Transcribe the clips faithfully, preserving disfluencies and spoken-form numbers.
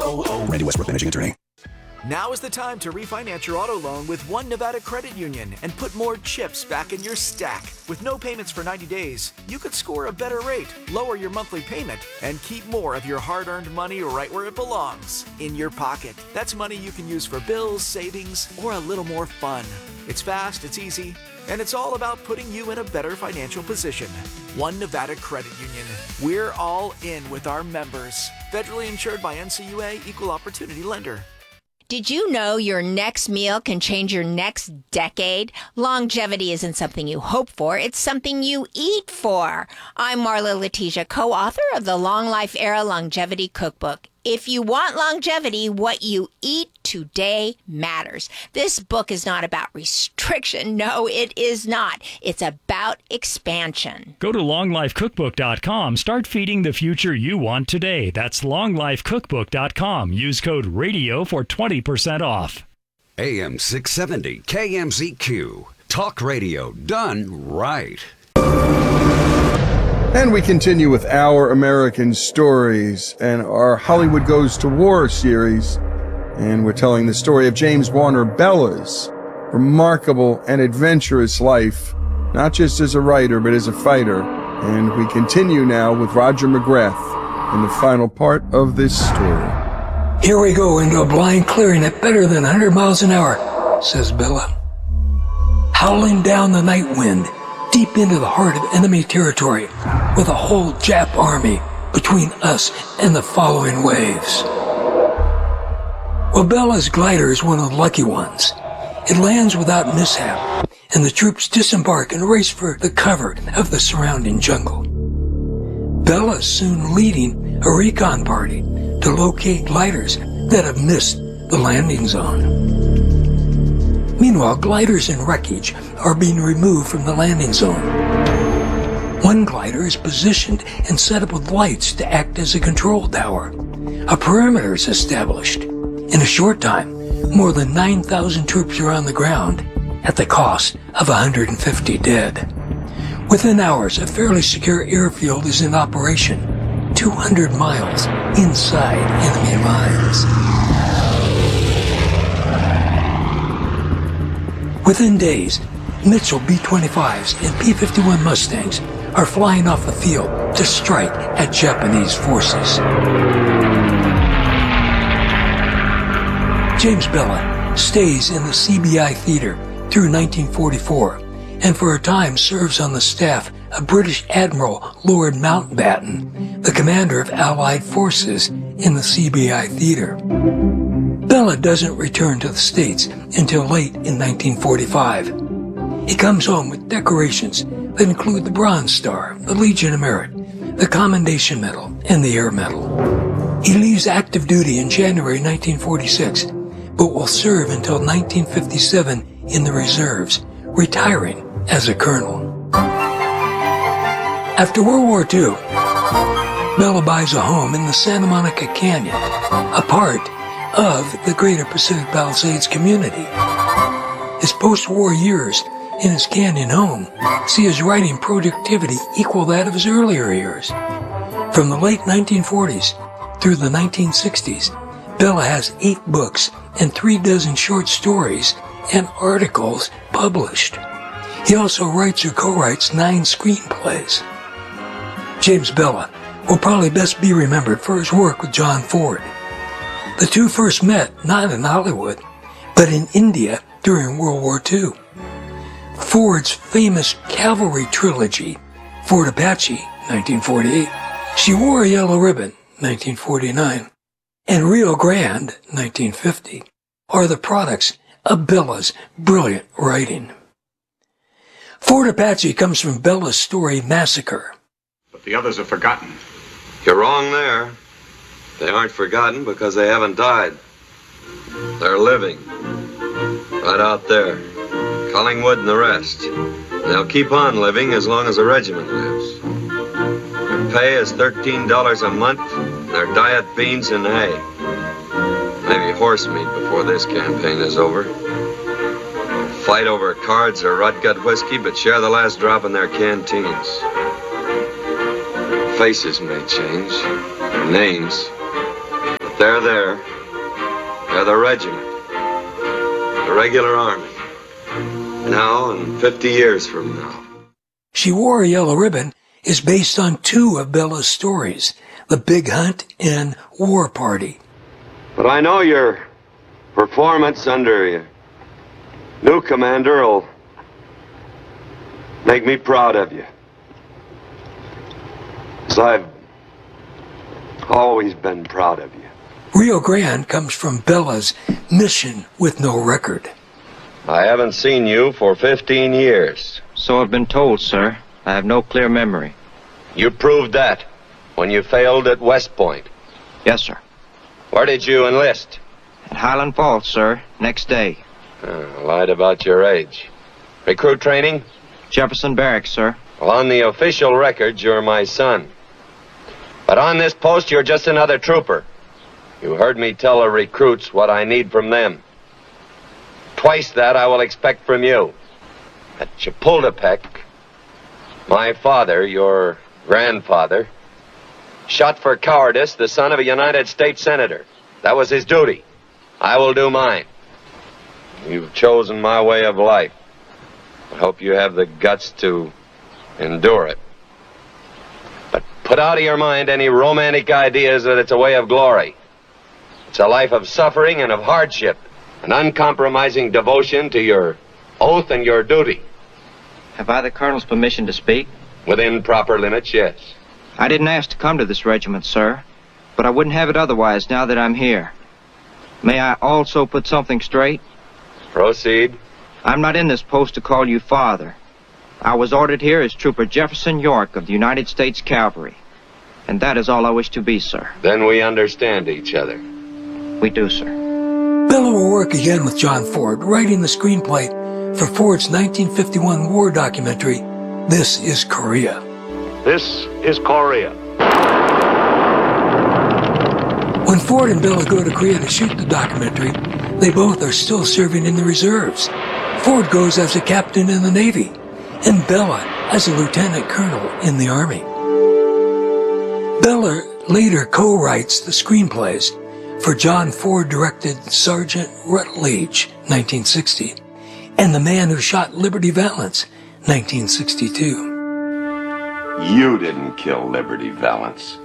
oh oh. Randy Westbrook, managing attorney. Now is the time to refinance your auto loan with One Nevada Credit Union and put more chips back in your stack. With no payments for ninety days, you could score a better rate, lower your monthly payment, and keep more of your hard-earned money right where it belongs, in your pocket. That's money you can use for bills, savings, or a little more fun. It's fast, it's easy, and it's all about putting you in a better financial position. One Nevada Credit Union. We're all in with our members. Federally insured by N C U A, Equal Opportunity Lender. Did you know your next meal can change your next decade? Longevity isn't something you hope for. It's something you eat for. I'm Marla Letitia, co-author of the Long Life Era Longevity Cookbook. If you want longevity, what you eat today matters. This book is not about restriction. No, it is not. It's about expansion. Go to long life cookbook dot com. Start feeding the future you want today. That's long life cookbook dot com. Use code RADIO for twenty percent off. A M six seventy K M Z Q. Talk radio done right. And we continue with Our American Stories and our Hollywood Goes to War series. And we're telling the story of James Warner Bella's remarkable and adventurous life, not just as a writer, but as a fighter. And we continue now with Roger McGrath in the final part of this story. Here we go into a blind clearing at better than one hundred miles an hour, says Bella. Howling down the night wind, deep into the heart of enemy territory, with a whole Jap army between us and the following waves. Well, Bella's glider is one of the lucky ones. It lands without mishap, and the troops disembark and race for the cover of the surrounding jungle. Bella is soon leading a recon party to locate gliders that have missed the landing zone. Meanwhile, gliders and wreckage are being removed from the landing zone. One glider is positioned and set up with lights to act as a control tower. A perimeter is established. In a short time, more than nine thousand troops are on the ground at the cost of one hundred fifty dead. Within hours, a fairly secure airfield is in operation, two hundred miles inside enemy lines. Within days, Mitchell B twenty-fives and P fifty-one Mustangs are flying off the field to strike at Japanese forces. James Bella stays in the C B I theater through nineteen forty-four, and for a time serves on the staff of British Admiral Lord Mountbatten, the commander of Allied forces in the C B I theater. Bella doesn't return to the States until late in nineteen forty-five. He comes home with decorations that include the Bronze Star, the Legion of Merit, the Commendation Medal, and the Air Medal. He leaves active duty in January nineteen forty-six, but will serve until nineteen fifty-seven in the reserves, retiring as a colonel. After World War Two, Bella buys a home in the Santa Monica Canyon, a part of the greater Pacific Palisades community. His post-war years in his canyon home see his writing productivity equal that of his earlier years. From the late nineteen forties through the nineteen sixties, Bella has eight books and three dozen short stories and articles published. He also writes or co-writes nine screenplays. James Bella will probably best be remembered for his work with John Ford. The two first met not in Hollywood, but in India during World War Two. Ford's famous cavalry trilogy, Fort Apache, nineteen forty-eight, She Wore a Yellow Ribbon, nineteen forty-nine, and Rio Grande, nineteen fifty, are the products of Bella's brilliant writing. Fort Apache comes from Bella's story Massacre. But the others are forgotten. You're wrong there. They aren't forgotten because they haven't died. They're living. Right out there. Collingwood and the rest. They'll keep on living as long as the regiment lives. Their pay is thirteen dollars a month. Their diet, beans and hay. Maybe horse meat before this campaign is over. Fight over cards or rot-gut whiskey, but share the last drop in their canteens. Faces may change, their names, but they're there. They're the regiment. The regular army. Now and fifty years from now. She Wore a Yellow Ribbon is based on two of Bella's stories, The Big Hunt and War Party. But I know your performance under your new commander will make me proud of you. 'Cause I've always been proud of you. Rio Grande comes from Bella's Mission with No Record. I haven't seen you for fifteen years. So I've been told, sir. I have no clear memory. You proved that when you failed at West Point. Yes, sir. Where did you enlist? At Highland Falls, sir. Next day. Uh, lied about your age. Recruit training? Jefferson Barracks, sir. Well, on the official records, you're my son. But on this post, you're just another trooper. You heard me tell the recruits what I need from them. Twice that I will expect from you. At Chapultepec, my father, your grandfather, shot for cowardice the son of a United States senator. That was his duty. I will do mine. You've chosen my way of life. I hope you have the guts to endure it. But put out of your mind any romantic ideas that it's a way of glory. It's a life of suffering and of hardship, an uncompromising devotion to your oath and your duty. Have I the colonel's permission to speak? Within proper limits, yes. I didn't ask to come to this regiment, sir, but I wouldn't have it otherwise now that I'm here. May I also put something straight? Proceed. I'm not in this post to call you father. I was ordered here as Trooper Jefferson York of the United States Cavalry. And that is all I wish to be, sir. Then we understand each other. We do, sir. Bella will work again with John Ford, writing the screenplay for Ford's nineteen fifty-one war documentary, This is Korea. This is Korea. When Ford and Bella go to Korea to shoot the documentary, they both are still serving in the reserves. Ford goes as a captain in the Navy, and Bella as a lieutenant colonel in the Army. Bella later co-writes the screenplays for John Ford-directed Sergeant Rutledge, nineteen sixty, and The Man Who Shot Liberty Valance, nineteen sixty-two. You didn't kill Liberty Valance.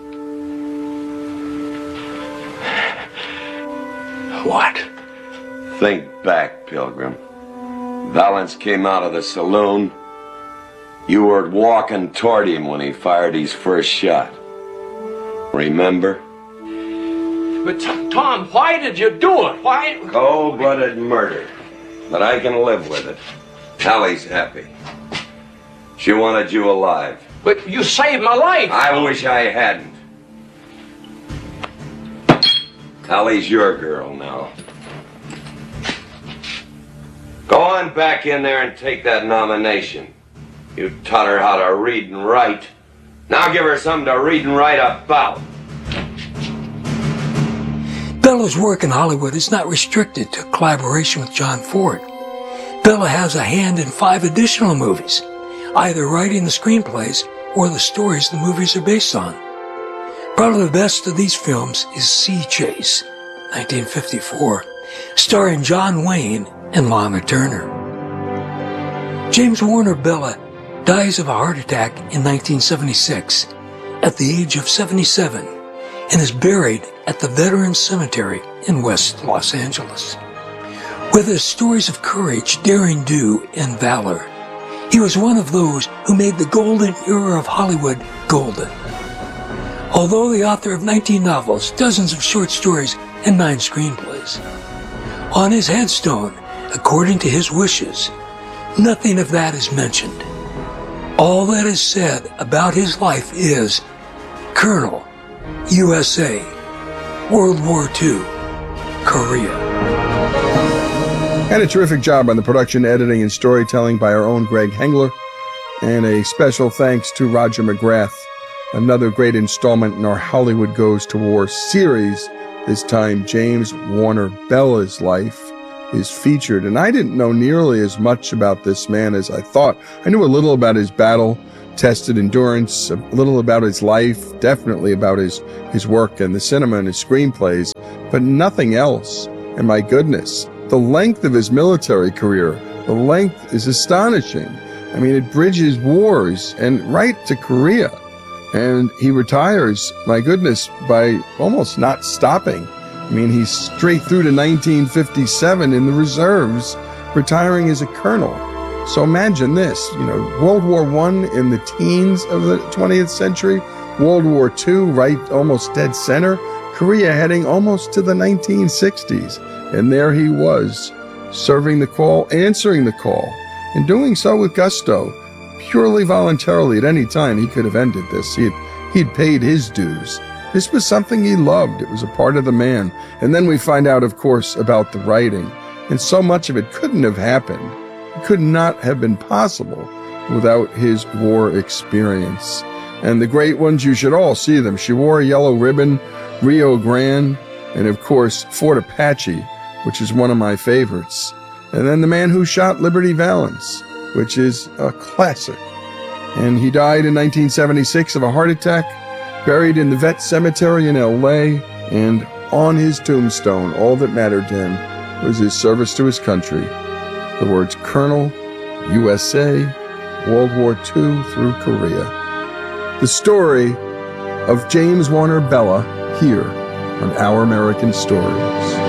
What? Think back, Pilgrim. Valance came out of the saloon. You were walking toward him when he fired his first shot. Remember? But Tom, why did you do it? Why? Cold-blooded murder. But I can live with it. Hallie's happy. She wanted you alive. But you saved my life. I wish I hadn't. Hallie's your girl now. Go on back in there and take that nomination. You taught her how to read and write. Now give her something to read and write about. Bella's work in Hollywood is not restricted to collaboration with John Ford. Bella has a hand in five additional movies, either writing the screenplays or the stories the movies are based on. Probably the best of these films is Sea Chase, nineteen fifty-four, starring John Wayne and Lana Turner. James Warner Bella dies of a heart attack in nineteen seventy-six at the age of seventy-seven and is buried at the Veterans Cemetery in West Los Angeles. With his stories of courage, daring do, and valor, he was one of those who made the golden era of Hollywood golden. Although the author of nineteen novels, dozens of short stories, and nine screenplays, on his headstone, according to his wishes, nothing of that is mentioned. All that is said about his life is Colonel, U S A, World War Two, Korea. And a terrific job on the production, editing, and storytelling by our own Greg Hengler. And a special thanks to Roger McGrath. Another great installment in our Hollywood Goes to War series. This time, James Warner Bella's life is featured. And I didn't know nearly as much about this man as I thought. I knew a little about his battle-tested endurance, a little about his life, definitely about his, his work in the cinema and his screenplays. but nothing else. And my goodness, the length of his military career, the length is astonishing. I mean, it bridges wars and right to Korea. And he retires, my goodness, by almost not stopping. I mean, he's straight through to nineteen fifty-seven in the reserves, retiring as a colonel. So imagine this, you know, World War One in the teens of the twentieth century, World War Two right almost dead center, Korea heading almost to the nineteen sixties. And there he was, serving the call, answering the call, and doing so with gusto, purely voluntarily. At any time, he could have ended this. He had, he'd paid his dues. This was something he loved. It was a part of the man. And then we find out, of course, about the writing. And so much of it couldn't have happened. It could not have been possible without his war experience. And the great ones, you should all see them. She wore a yellow ribbon, Rio Grande, and of course, Fort Apache, which is one of my favorites. And then The Man Who Shot Liberty Valance, which is a classic. And he died in nineteen seventy-six of a heart attack, buried in the Vet Cemetery in L A, and on his tombstone, all that mattered to him was his service to his country. The words Colonel, U S A, World War Two through Korea. The story of James Warner Bella here on Our American Stories.